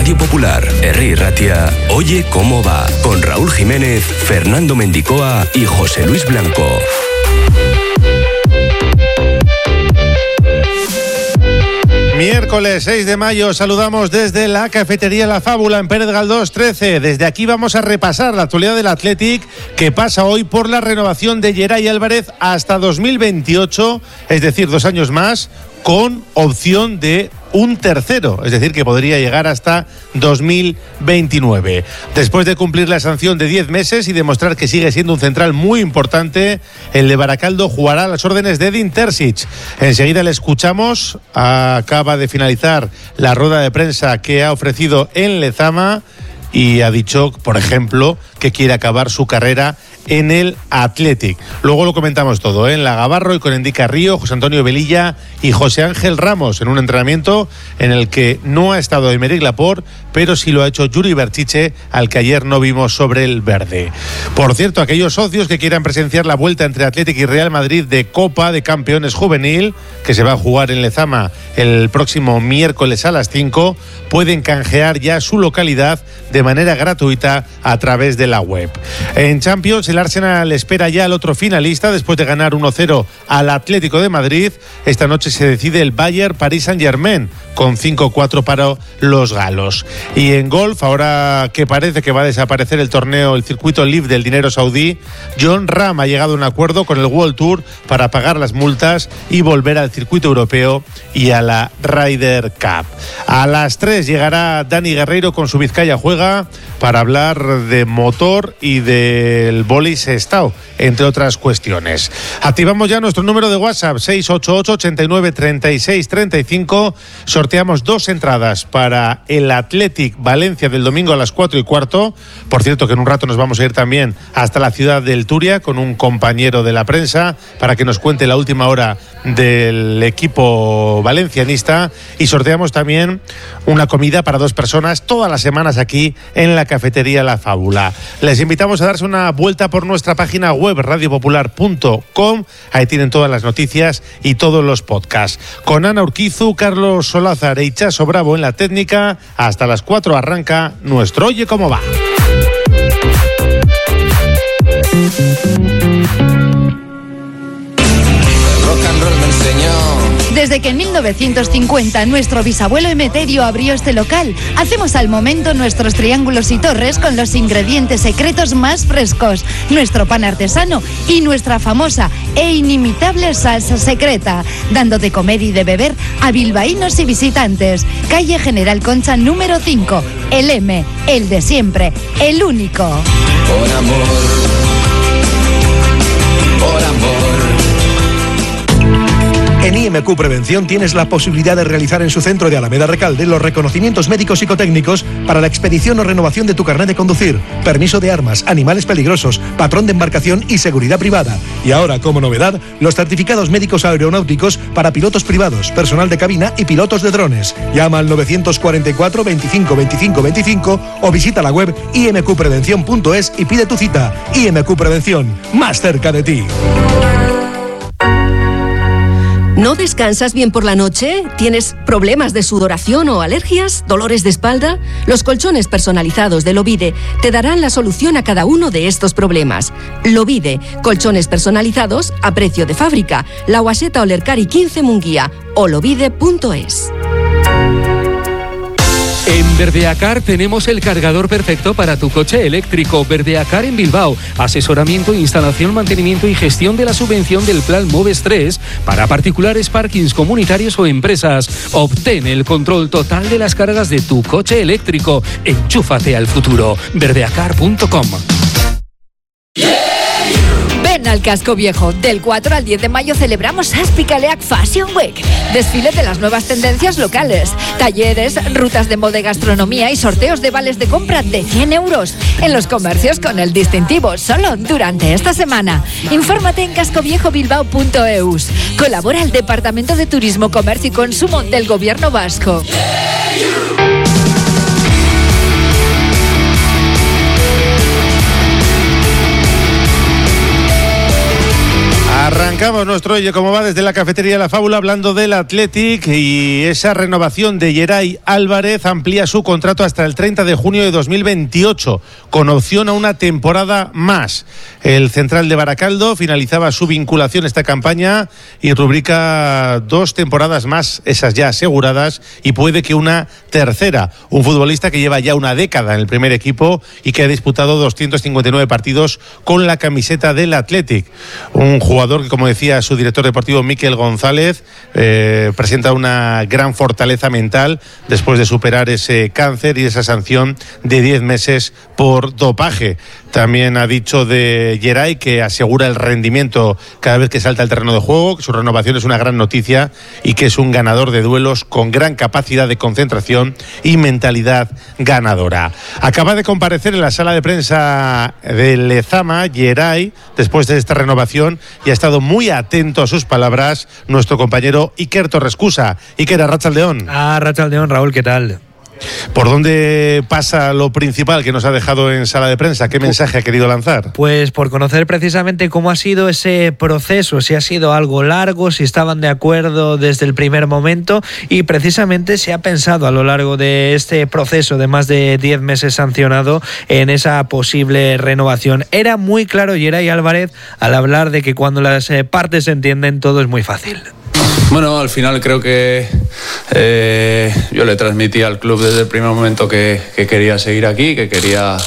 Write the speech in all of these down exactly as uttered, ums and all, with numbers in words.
Radio Popular, Herri Ratia, Oye Cómo Va, con Raúl Jiménez, Fernando Mendicoa y José Luis Blanco. Miércoles seis de mayo, saludamos desde la cafetería La Fábula en Pérez Galdós trece. Desde aquí vamos a repasar la actualidad del Athletic, que pasa hoy por la renovación de Geray Álvarez hasta dos mil veintiocho, es decir, dos años más, con opción de un tercero, es decir, que podría llegar hasta dos mil veintinueve. Después de cumplir la sanción de diez meses y demostrar que sigue siendo un central muy importante, el de Baracaldo jugará a las órdenes de Edin Terzic. Enseguida le escuchamos. Acaba de finalizar la rueda de prensa que ha ofrecido en Lezama y ha dicho, por ejemplo, que quiere acabar su carrera en el Athletic. Luego lo comentamos todo, ¿eh? En la Gavarro y con Endica Río, José Antonio Velilla y José Ángel Ramos, en un entrenamiento en el que no ha estado Aymeric Laporte, pero sí lo ha hecho Yuri Berchiche, al que ayer no vimos sobre el verde. Por cierto, aquellos socios que quieran presenciar la vuelta entre Athletic y Real Madrid de Copa de Campeones Juvenil, que se va a jugar en Lezama el próximo miércoles a las cinco, pueden canjear ya su localidad de manera gratuita a través de la web. En Champions, el Arsenal espera ya al otro finalista después de ganar uno cero al Atlético de Madrid. Esta noche se decide el Bayern Paris Saint-Germain con cinco cuatro para los galos. Y en golf, ahora que parece que va a desaparecer el torneo, el circuito Live del dinero saudí, Jon Rahm ha llegado a un acuerdo con el World Tour para pagar las multas y volver al circuito europeo y a la Ryder Cup. A las tres llegará Dani Guerreiro con su Vizcaya Juega para hablar de motor y del boli Sestao, entre otras cuestiones. Activamos ya nuestro número de WhatsApp seis ocho ocho, ochenta y nueve, treinta y seis, treinta y cinco. Sorteamos dos entradas para el Athletic Valencia del domingo a las cuatro y cuarto. Por cierto, que en un rato nos vamos a ir también hasta la ciudad del Turia con un compañero de la prensa para que nos cuente la última hora del equipo valencianista. Y sorteamos también una comida para dos personas todas las semanas aquí en la cafetería La Fábula. Les invitamos a darse una vuelta por nuestra página web radio popular punto com. Ahí tienen todas las noticias y todos los podcasts. Con Ana Urquizu, Carlos Solázar e Itxaso Bravo en la técnica. Hasta las cuatro arranca nuestro Oye Cómo Va. Desde que en mil novecientos cincuenta nuestro bisabuelo Emeterio abrió este local, hacemos al momento nuestros triángulos y torres con los ingredientes secretos más frescos, nuestro pan artesano y nuestra famosa e inimitable salsa secreta, dando de comer y de beber a bilbaínos y visitantes. Calle General Concha número cinco, el M, el de siempre, el único. Por amor, por amor. En I M Q Prevención tienes la posibilidad de realizar en su centro de Alameda Recalde los reconocimientos médicos psicotécnicos para la expedición o renovación de tu carnet de conducir, permiso de armas, animales peligrosos, patrón de embarcación y seguridad privada. Y ahora, como novedad, los certificados médicos aeronáuticos para pilotos privados, personal de cabina y pilotos de drones. Llama al novecientos cuarenta y cuatro, veinticinco, veinticinco, veinticinco o visita la web i m q prevención punto es y pide tu cita. I M Q Prevención, más cerca de ti. ¿No descansas bien por la noche? ¿Tienes problemas de sudoración o alergias? ¿Dolores de espalda? Los colchones personalizados de Lovide te darán la solución a cada uno de estos problemas. Lovide, colchones personalizados a precio de fábrica. La Guaseta Olercari quince Munguía o lovide punto es. En Verdeacar tenemos el cargador perfecto para tu coche eléctrico. Verdeacar en Bilbao. Asesoramiento, instalación, mantenimiento y gestión de la subvención del Plan Moves tres para particulares, parkings comunitarios o empresas. Obtén el control total de las cargas de tu coche eléctrico. Enchúfate al futuro. verdeacar punto com. Ven al Casco Viejo. Del cuatro al diez de mayo celebramos Aspicaleac Fashion Week. Desfile de las nuevas tendencias locales, talleres, rutas de moda y gastronomía y sorteos de vales de compra de cien euros en los comercios con el distintivo solo durante esta semana. Infórmate en cascoviejobilbao punto eus. Colabora el Departamento de Turismo, Comercio y Consumo del Gobierno Vasco. Arrancamos nuestro Oye Cómo Va desde la cafetería La Fábula hablando del Athletic y esa renovación de Yeray Álvarez amplía su contrato hasta el treinta de junio de dos mil veintiocho con opción a una temporada más. El central de Baracaldo finalizaba su vinculación esta campaña y rubrica dos temporadas más, esas ya aseguradas, y puede que una tercera. Un futbolista que lleva ya una década en el primer equipo y que ha disputado doscientos cincuenta y nueve partidos con la camiseta del Athletic. Un jugador que, como decía su director deportivo Miquel González, eh, presenta una gran fortaleza mental después de superar ese cáncer y esa sanción de diez meses por dopaje. También ha dicho de Yeray que asegura el rendimiento cada vez que salta al terreno de juego, que su renovación es una gran noticia y que es un ganador de duelos con gran capacidad de concentración y mentalidad ganadora. Acaba de comparecer en la sala de prensa de Lezama, Yeray, después de esta renovación, y ha estado muy atento a sus palabras nuestro compañero Iker Torrescusa. Iker, arratsaldeon. Ah, arratsaldeon, Raúl, ¿qué tal? ¿Por dónde pasa lo principal que nos ha dejado en sala de prensa? ¿Qué mensaje ha querido lanzar? Pues por conocer precisamente cómo ha sido ese proceso, si ha sido algo largo, si estaban de acuerdo desde el primer momento y precisamente se ha pensado a lo largo de este proceso de más de diez meses sancionado en esa posible renovación. Era muy claro Yeray Álvarez al hablar de que cuando las partes se entienden todo es muy fácil. Bueno, al final creo que eh, yo le transmití al club desde el primer momento que, que quería seguir aquí, que quería,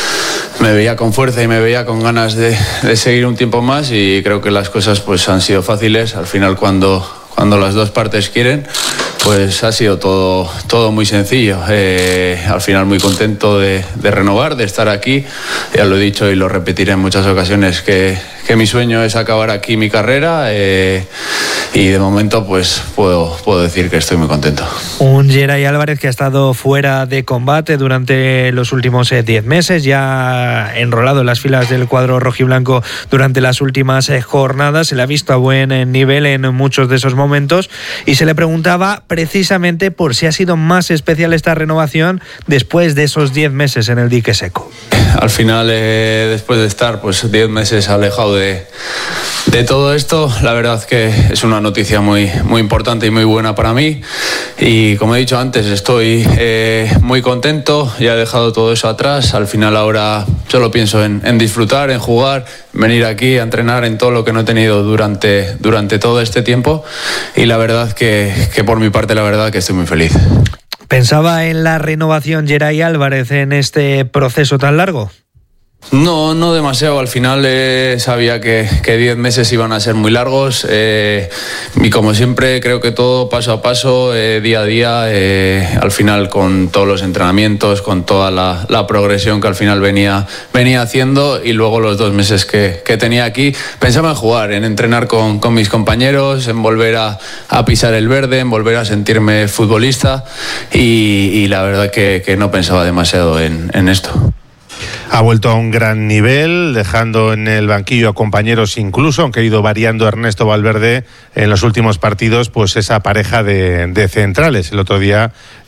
me veía con fuerza y me veía con ganas de, de seguir un tiempo más, y creo que las cosas pues han sido fáciles. Al final cuando, cuando las dos partes quieren, pues ha sido todo, todo muy sencillo. Eh, al final muy contento de, de renovar, de estar aquí. Ya lo he dicho y lo repetiré en muchas ocasiones que, que mi sueño es acabar aquí mi carrera, eh, y de momento pues puedo, puedo decir que estoy muy contento. Un Yeray Álvarez que ha estado fuera de combate durante los últimos diez meses, ya enrolado en las filas del cuadro rojiblanco durante las últimas eh, jornadas. Se le ha visto a buen eh, nivel en muchos de esos momentos y se le preguntaba precisamente por si ha sido más especial esta renovación después de esos diez meses en el dique seco. Al final, eh, después de estar pues diez meses alejado de, de todo esto, la verdad que es una noticia muy, muy importante y muy buena para mí, y como he dicho antes, estoy eh, muy contento, ya he dejado todo eso atrás. Al final ahora solo pienso en, en disfrutar, en jugar, venir aquí a entrenar en todo lo que no he tenido durante, durante todo este tiempo, y la verdad que, que por mi parte la verdad que estoy muy feliz. ¿Pensaba en la renovación Yeray Álvarez en este proceso tan largo? No, no demasiado. Al final eh, sabía que, que diez meses iban a ser muy largos, eh, y como siempre creo que todo paso a paso, eh, día a día, eh, al final con todos los entrenamientos, con toda la, la progresión que al final venía, venía haciendo, y luego los dos meses que, que tenía aquí, pensaba en jugar, en entrenar con, con mis compañeros, en volver a, a pisar el verde, en volver a sentirme futbolista, y, y la verdad que, que no pensaba demasiado en, en esto. Ha vuelto a un gran nivel, dejando en el banquillo a compañeros incluso, aunque ha ido variando Ernesto Valverde en los últimos partidos, pues esa pareja de, de centrales. El otro día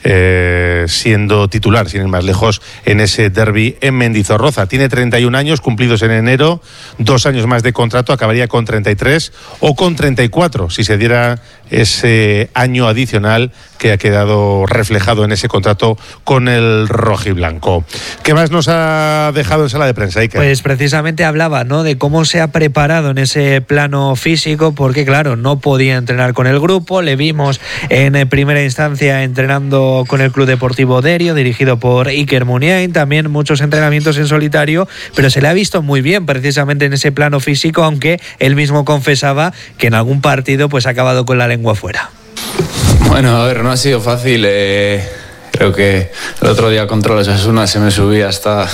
eh, siendo titular, sin ir más lejos, en ese derbi en Mendizorroza. Tiene treinta y un años, cumplidos en enero, dos años más de contrato, acabaría con treinta y tres o con treinta y cuatro, si se diera ese año adicional que ha quedado reflejado en ese contrato con el rojiblanco. ¿Qué más nos ha dejado en sala de prensa, Iker? Pues precisamente hablaba, ¿no?, de cómo se ha preparado en ese plano físico, porque claro, no podía entrenar con el grupo. Le vimos en primera instancia entrenando con el Club Deportivo Derio, dirigido por Iker Muniain, también muchos entrenamientos en solitario, pero se le ha visto muy bien precisamente en ese plano físico, aunque él mismo confesaba que en algún partido pues ha acabado con la lengua fuera. Bueno, a ver, no ha sido fácil. Eh, creo que el otro día contra los Osasuna se me subía hasta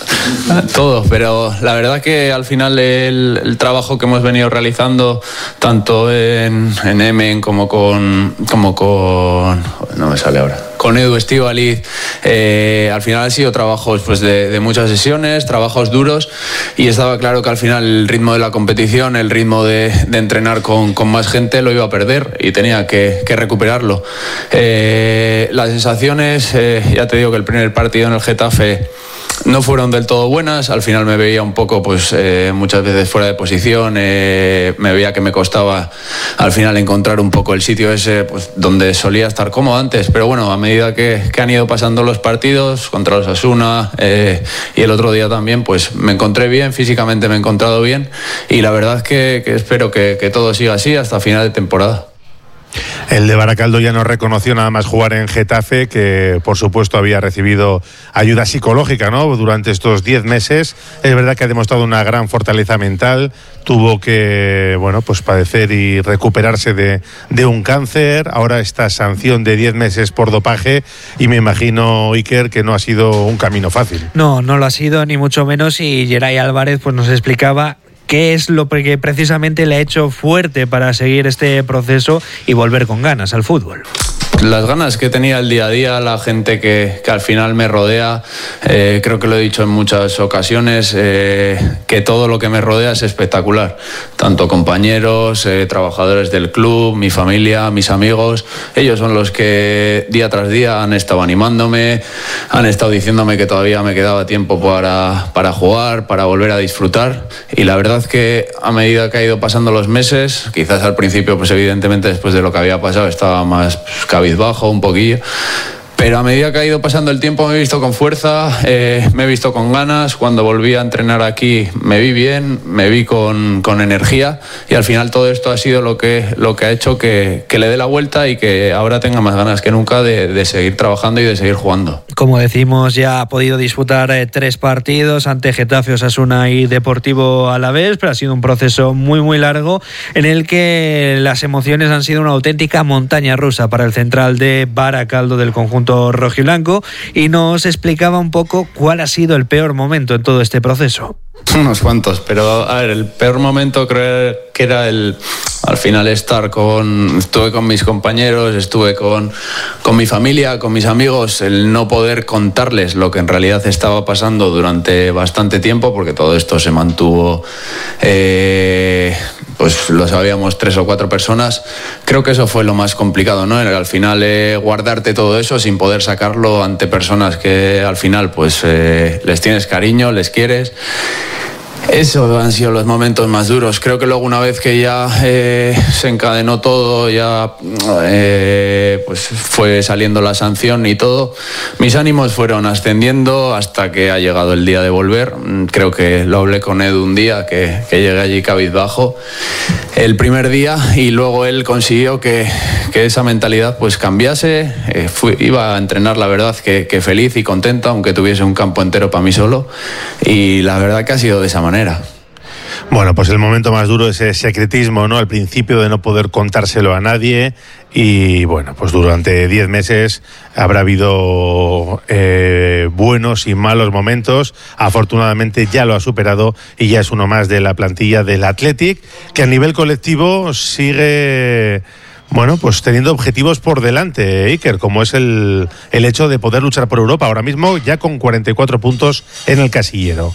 todo, pero la verdad que al final el, el trabajo que hemos venido realizando, tanto en, en Emen como con, como con... no me sale ahora... con Edu Estíbaliz, Eh, al final han sido trabajos pues, de, de muchas sesiones, trabajos duros, y estaba claro que al final el ritmo de la competición, el ritmo de, de entrenar con, con más gente lo iba a perder y tenía que, que recuperarlo. Eh, las sensaciones, eh, ya te digo que el primer partido en el Getafe no fueron del todo buenas. Al final me veía un poco, pues eh, muchas veces fuera de posición, eh, me veía que me costaba al final encontrar un poco el sitio ese pues, donde solía estar cómodo antes, pero bueno, a medida que, que han ido pasando los partidos contra los Osasuna eh, y el otro día también, pues me encontré bien, físicamente me he encontrado bien, y la verdad es que, que espero que, que todo siga así hasta final de temporada. El de Baracaldo ya no reconoció nada más jugar en Getafe, que por supuesto había recibido ayuda psicológica, ¿no?, durante estos diez meses. Es verdad que ha demostrado una gran fortaleza mental, tuvo que, bueno, pues padecer y recuperarse de, de un cáncer, ahora esta sanción de diez meses por dopaje, y me imagino, Iker, que no ha sido un camino fácil. No, no lo ha sido, ni mucho menos, y Geray Álvarez pues nos explicaba qué es lo que precisamente le ha hecho fuerte para seguir este proceso y volver con ganas al fútbol. Las ganas que tenía el día a día, la gente que, que al final me rodea, eh, creo que lo he dicho en muchas ocasiones, eh, que todo lo que me rodea es espectacular. Tanto compañeros, eh, trabajadores del club, mi familia, mis amigos, ellos son los que día tras día han estado animándome, han estado diciéndome que todavía me quedaba tiempo para, para jugar, para volver a disfrutar, y la verdad que a medida que ha ido pasando los meses, quizás al principio, pues evidentemente después de lo que había pasado estaba más pues, cabizbajo un poquillo, pero a medida que ha ido pasando el tiempo me he visto con fuerza, eh, me he visto con ganas. Cuando volví a entrenar aquí me vi bien, me vi con, con energía, y al final todo esto ha sido lo que, lo que ha hecho que, que le dé la vuelta y que ahora tenga más ganas que nunca de, de seguir trabajando y de seguir jugando. Como decimos, ya ha podido disputar eh, tres partidos ante Getafe, Osasuna y Deportivo Alavés, pero ha sido un proceso muy muy largo en el que las emociones han sido una auténtica montaña rusa para el central de Baracaldo del conjunto rojiblanco, y nos explicaba un poco cuál ha sido el peor momento en todo este proceso. Unos cuantos, pero a ver, el peor momento creo que era el al final estar con, estuve con mis compañeros, estuve con, con mi familia, con mis amigos, el no poder contarles lo que en realidad estaba pasando durante bastante tiempo, porque todo esto se mantuvo, eh, pues lo sabíamos tres o cuatro personas. Creo que eso fue lo más complicado, ¿no? Al final eh, guardarte todo eso sin poder sacarlo ante personas que al final pues eh, les tienes cariño, les quieres. Eso han sido los momentos más duros. Creo que luego, una vez que ya eh, se encadenó todo, ya eh, pues fue saliendo la sanción y todo, mis ánimos fueron ascendiendo hasta que ha llegado el día de volver. Creo que lo hablé con Edu un día, que, que llegué allí cabizbajo el primer día, y luego él consiguió que, que esa mentalidad pues cambiase. Eh, fui, iba a entrenar, la verdad, que, que feliz y contento, aunque tuviese un campo entero para mí solo, y la verdad que ha sido de esa manera. Bueno, pues el momento más duro es ese secretismo, ¿no? Al principio, de no poder contárselo a nadie, y bueno, pues durante diez meses habrá habido eh, buenos y malos momentos. Afortunadamente ya lo ha superado y ya es uno más de la plantilla del Athletic, que a nivel colectivo sigue, bueno, pues teniendo objetivos por delante, Iker, como es el, el hecho de poder luchar por Europa, ahora mismo ya con cuarenta y cuatro puntos en el casillero.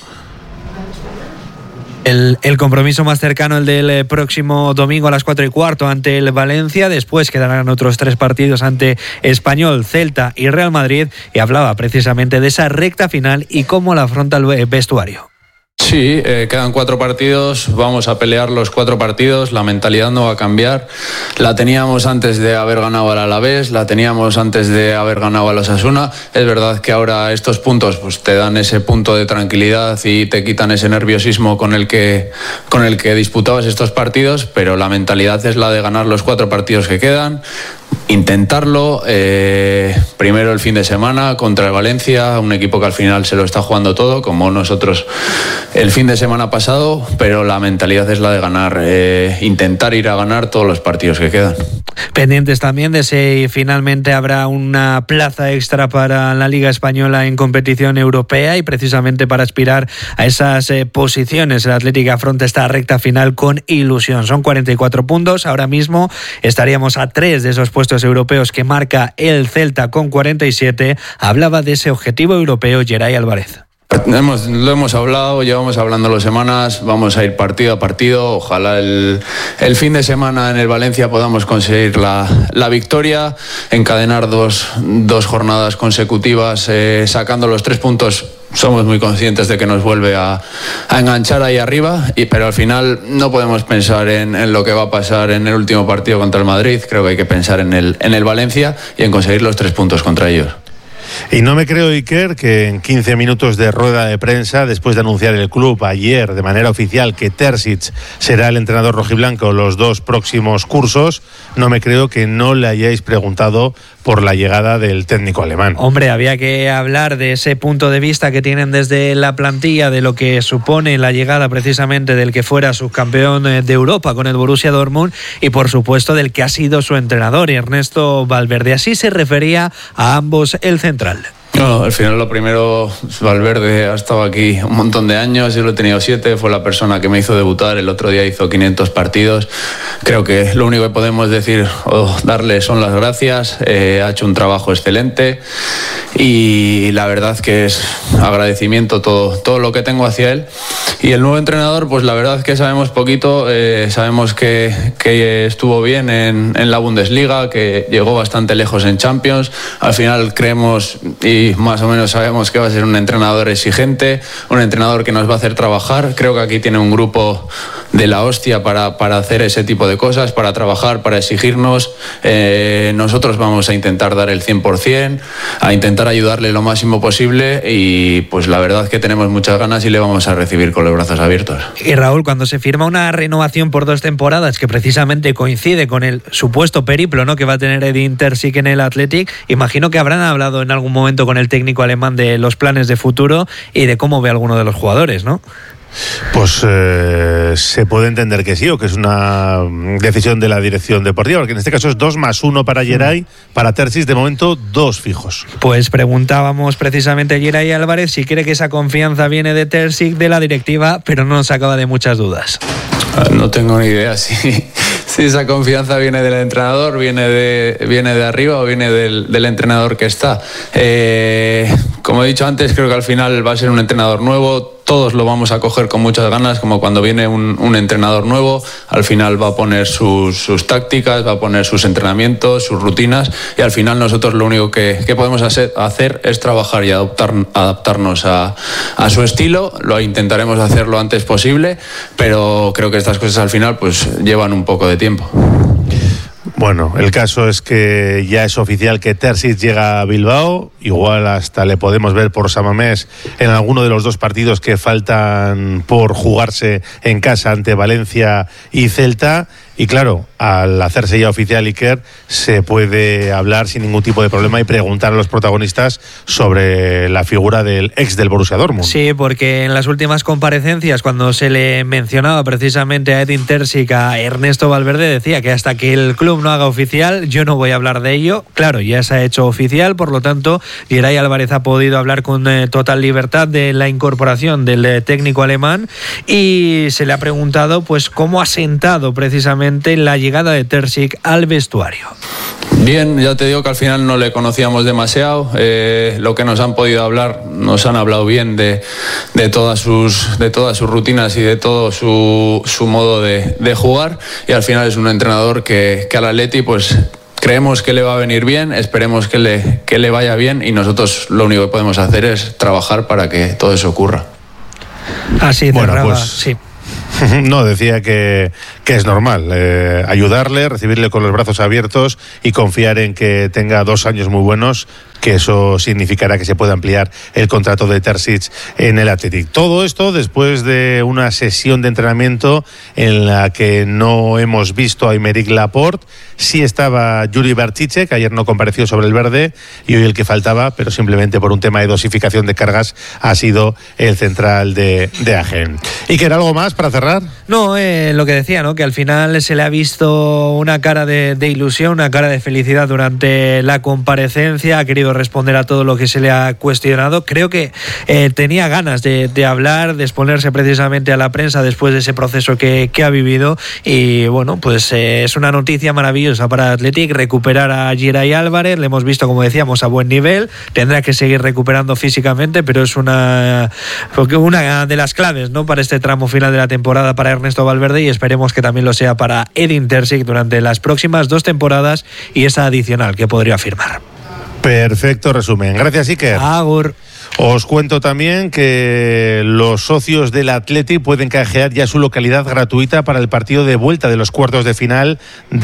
El, el compromiso más cercano, el del próximo domingo a las cuatro y cuarto ante el Valencia. Después quedarán otros tres partidos ante Español, Celta y Real Madrid, y hablaba precisamente de esa recta final y cómo la afronta el vestuario. Sí, eh, quedan cuatro partidos, vamos a pelear los cuatro partidos, la mentalidad no va a cambiar. La teníamos antes de haber ganado al Alavés, la teníamos antes de haber ganado al Osasuna. Es verdad que ahora estos puntos pues te dan ese punto de tranquilidad y te quitan ese nerviosismo con el que, con el que disputabas estos partidos, pero la mentalidad es la de ganar los cuatro partidos que quedan, intentarlo, eh, primero el fin de semana contra el Valencia, un equipo que al final se lo está jugando todo, como nosotros el fin de semana pasado, pero la mentalidad es la de ganar, eh, intentar ir a ganar todos los partidos que quedan. Pendientes también de si finalmente habrá una plaza extra para la Liga Española en competición europea, y precisamente para aspirar a esas eh, posiciones el Athletic afronta esta recta final con ilusión. Son cuarenta y cuatro puntos, ahora mismo estaríamos a tres de esos puestos puestos europeos que marca el Celta con cuarenta y siete, hablaba de ese objetivo europeo Geray Álvarez. Hemos, lo hemos hablado, llevamos hablándolo semanas, vamos a ir partido a partido, ojalá el, el fin de semana en el Valencia podamos conseguir la, la victoria, encadenar dos, dos jornadas consecutivas eh, sacando los tres puntos. Somos muy conscientes de que nos vuelve a, a enganchar ahí arriba, y, pero al final no podemos pensar en, en lo que va a pasar en el último partido contra el Madrid. Creo que hay que pensar en el, en el Valencia y en conseguir los tres puntos contra ellos. Y no me creo, Iker, que en quince minutos de rueda de prensa, después de anunciar el club ayer de manera oficial que Terzic será el entrenador rojiblanco los dos próximos cursos, no me creo que no le hayáis preguntado por la llegada del técnico alemán. Hombre, había que hablar de ese punto de vista que tienen desde la plantilla, de lo que supone la llegada precisamente del que fuera subcampeón de Europa con el Borussia Dortmund y por supuesto del que ha sido su entrenador, Ernesto Valverde. Así se refería a ambos el central. No, al final lo primero, Valverde ha estado aquí un montón de años, yo lo he tenido siete, fue la persona que me hizo debutar, el otro día hizo quinientos partidos. Creo que lo único que podemos decir o darle son las gracias, eh, ha hecho un trabajo excelente y la verdad que es agradecimiento todo, todo lo que tengo hacia él. Y el nuevo entrenador, pues la verdad que sabemos poquito, eh, sabemos que, que estuvo bien en, en la Bundesliga, que llegó bastante lejos en Champions, al final creemos y más o menos sabemos que va a ser un entrenador exigente, un entrenador que nos va a hacer trabajar. Creo que aquí tiene un grupo de la hostia para, para hacer ese tipo de cosas, para trabajar, para exigirnos. Eh, nosotros vamos a intentar dar el cien por ciento, a intentar ayudarle lo máximo posible y pues la verdad que tenemos muchas ganas y le vamos a recibir con los brazos abiertos. Y Raúl, cuando se firma una renovación por dos temporadas que precisamente coincide con el supuesto periplo, ¿no?, que va a tener Edin Terzic en el Athletic, imagino que habrán hablado en algún momento con el técnico alemán de los planes de futuro y de cómo ve a alguno de los jugadores, ¿no? Pues eh, se puede entender que sí, o que es una decisión de la dirección deportiva, porque en este caso es dos más uno para Geray, para Terzic de momento dos fijos. Pues preguntábamos precisamente a Geray Álvarez si cree que esa confianza viene de Terzic, de la directiva, pero no nos sacaba de muchas dudas. No tengo ni idea si, si esa confianza viene del entrenador, viene de, viene de arriba o viene del, del entrenador que está. Eh, como he dicho antes, creo que al final va a ser un entrenador nuevo. Todos lo vamos a coger con muchas ganas, como cuando viene un, un entrenador nuevo, al final va a poner sus, sus tácticas, va a poner sus entrenamientos, sus rutinas, y al final nosotros lo único que, que podemos hacer, hacer es trabajar y adaptar, adaptarnos a, a su estilo. Lo intentaremos hacer lo antes posible, pero creo que estas cosas al final pues llevan un poco de tiempo. Bueno, el caso es que ya es oficial que Terzic llega a Bilbao, igual hasta le podemos ver por San Mamés en alguno de los dos partidos que faltan por jugarse en casa ante Valencia y Celta. Y claro, al hacerse ya oficial Iker, se puede hablar sin ningún tipo de problema y preguntar a los protagonistas sobre la figura del ex del Borussia Dortmund. Sí, porque en las últimas comparecencias, cuando se le mencionaba precisamente a Edin Terzic, a Ernesto Valverde, decía que hasta que el club no haga oficial, yo no voy a hablar de ello. Claro, ya se ha hecho oficial, por lo tanto, Geray Álvarez ha podido hablar con eh, total libertad de la incorporación del eh, técnico alemán y se le ha preguntado pues cómo ha sentado precisamente la llegada de Terzic al vestuario. Bien, ya te digo que al final no le conocíamos demasiado. Eh, lo que nos han podido hablar, nos han hablado bien de, de, todas, sus, de todas sus rutinas y de todo su, su modo de, de jugar. Y al final es un entrenador que, que al Atleti pues creemos que le va a venir bien, esperemos que le, que le vaya bien y nosotros lo único que podemos hacer es trabajar para que todo eso ocurra. Así cerraba, bueno, pues... sí. No, decía que, que es normal eh, ayudarle, recibirle con los brazos abiertos y confiar en que tenga dos años muy buenos, que eso significará que se pueda ampliar el contrato de Terzic en el Athletic. Todo esto después de una sesión de entrenamiento en la que no hemos visto a Aymeric Laporte. Sí estaba Yuri Berchiche, que ayer no compareció sobre el verde, y hoy el que faltaba, pero simplemente por un tema de dosificación de cargas, ha sido el central de, de Agen. ¿Y que era algo más para cerrar? No, eh, lo que decía, ¿no?, que al final se le ha visto una cara de, de ilusión, una cara de felicidad durante la comparecencia, ha querido responder a todo lo que se le ha cuestionado. Creo que eh, tenía ganas de, de hablar, de exponerse precisamente a la prensa después de ese proceso que, que ha vivido, y bueno, pues eh, es una noticia maravillosa para Athletic recuperar a Geray Álvarez. Le hemos visto, como decíamos, a buen nivel, tendrá que seguir recuperando físicamente, pero es una, una de las claves, ¿no?, para este tramo final de la temporada para Ernesto Valverde, y esperemos que también lo sea para Edin Terzic durante las próximas dos temporadas y esa adicional que podría firmar. Perfecto resumen. Gracias, Iker. Agur. Os cuento también que los socios del Athletic pueden canjear ya su localidad gratuita para el partido de vuelta de los cuartos de final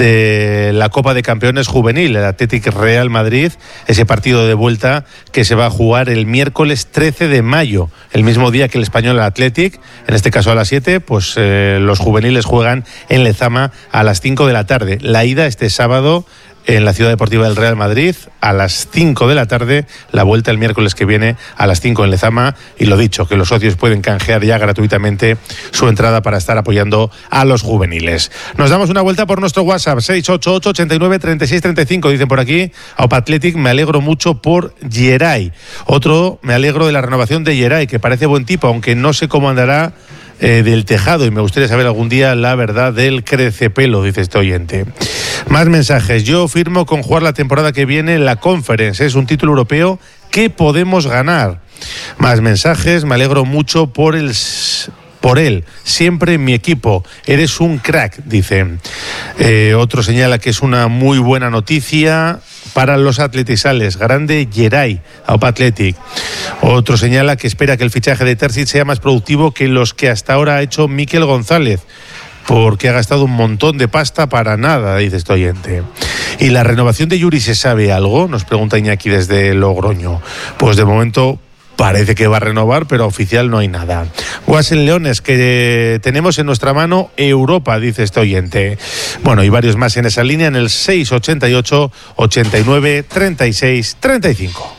de la Copa de Campeones Juvenil, el Athletic Real Madrid, ese partido de vuelta que se va a jugar el miércoles trece de mayo, el mismo día que el Español Athletic, en este caso a las siete, pues eh, los juveniles juegan en Lezama a las cinco de la tarde. La ida este sábado en la Ciudad Deportiva del Real Madrid a las cinco de la tarde, la vuelta el miércoles que viene a las cinco en Lezama, y lo dicho, que los socios pueden canjear ya gratuitamente su entrada para estar apoyando a los juveniles. Nos damos una vuelta por nuestro WhatsApp, seis ocho ocho, ochenta y nueve, treinta y seis, treinta y cinco, dicen por aquí, Aupa Athletic, me alegro mucho por Geray. Otro, me alegro de la renovación de Geray, que parece buen tipo, aunque no sé cómo andará Eh, del tejado, y me gustaría saber algún día la verdad del crecepelo, dice este oyente. Más mensajes. Yo firmo con jugar la temporada que viene en la Conference, es un título europeo que podemos ganar. Más mensajes. Me alegro mucho por el por él, siempre en mi equipo, eres un crack, dice. Eh, otro señala que es una muy buena noticia para los atletisales, grande Geray, Aupa Athletic. Otro señala que espera que el fichaje de Terzic sea más productivo que los que hasta ahora ha hecho Mikel González, porque ha gastado un montón de pasta para nada, dice este oyente. ¿Y la renovación de Yuri se sabe algo?, nos pregunta Iñaki desde Logroño. Pues de momento parece que va a renovar, pero oficial no hay nada. Guasen Leones, que tenemos en nuestra mano Europa, dice este oyente. Bueno, y varios más en esa línea en el seis ochenta y ocho, ochenta y nueve, treinta y seis, treinta y cinco.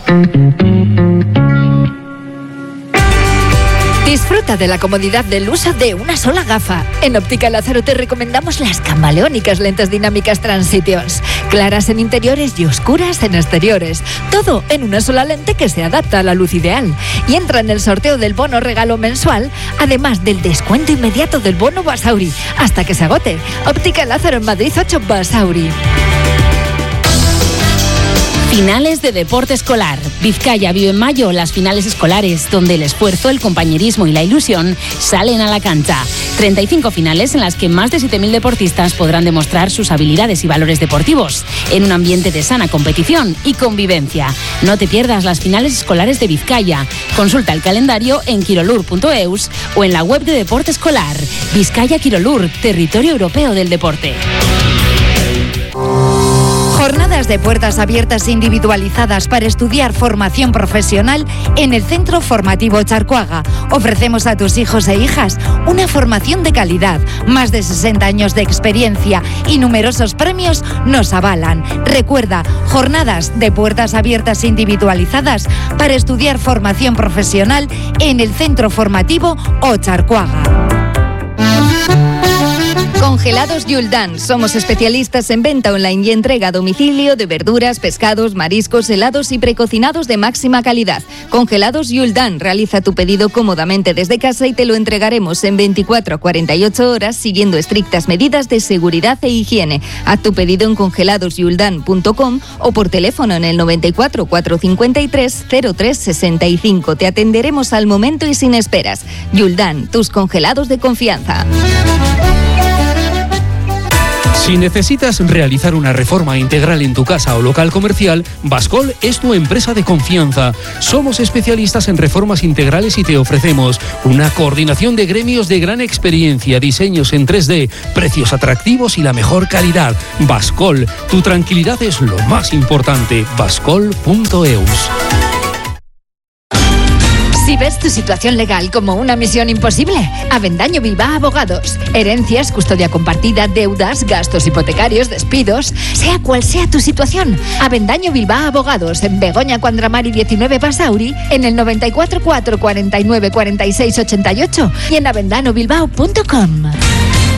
Disfruta de la comodidad del uso de una sola gafa. En Óptica Lázaro te recomendamos las camaleónicas lentes dinámicas Transitions. Claras en interiores y oscuras en exteriores. Todo en una sola lente que se adapta a la luz ideal. Y entra en el sorteo del bono regalo mensual, además del descuento inmediato del bono Basauri, hasta que se agote. Óptica Lázaro en Madrid ocho Basauri. Finales de deporte escolar. Vizcaya vive en mayo las finales escolares, donde el esfuerzo, el compañerismo y la ilusión salen a la cancha. treinta y cinco finales en las que más de siete mil deportistas podrán demostrar sus habilidades y valores deportivos, en un ambiente de sana competición y convivencia. No te pierdas las finales escolares de Vizcaya. Consulta el calendario en quirolur punto eus o en la web de deporte escolar. Vizcaya Quirolur, territorio europeo del deporte. Jornadas de puertas abiertas individualizadas para estudiar formación profesional en el Centro Formativo Charcoaga. Ofrecemos a tus hijos e hijas una formación de calidad, más de sesenta años de experiencia y numerosos premios nos avalan. Recuerda, jornadas de puertas abiertas individualizadas para estudiar formación profesional en el Centro Formativo Ocharcoaga. Congelados Yuldan. Somos especialistas en venta online y entrega a domicilio de verduras, pescados, mariscos, helados y precocinados de máxima calidad. Congelados Yuldan. Realiza tu pedido cómodamente desde casa y te lo entregaremos en veinticuatro a cuarenta y ocho horas siguiendo estrictas medidas de seguridad e higiene. Haz tu pedido en congelados yuldan punto com o por teléfono en el noventa y cuatro, cuatrocientos cincuenta y tres, cero tres sesenta y cinco. Te atenderemos al momento y sin esperas. Yuldan, tus congelados de confianza. Si necesitas realizar una reforma integral en tu casa o local comercial, Bascol es tu empresa de confianza. Somos especialistas en reformas integrales y te ofrecemos una coordinación de gremios de gran experiencia, diseños en tres D, precios atractivos y la mejor calidad. Bascol, tu tranquilidad es lo más importante. bascol punto eus. Si ves tu situación legal como una misión imposible, Avendaño Bilbao Abogados. Herencias, custodia compartida, deudas, gastos hipotecarios, despidos, sea cual sea tu situación. Avendaño Bilbao Abogados en Begoña Cuandramari diecinueve Basauri, en el noventa y cuatro, cuatrocientos cuarenta y nueve, cuarenta y seis ochenta y ocho y en avendano bilbao punto com.